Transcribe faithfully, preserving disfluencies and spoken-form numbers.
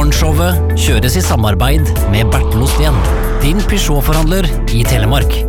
Morgenshowet kjøres i samarbeid med Bertel Osten, din Peugeot-forhandler i Telemark.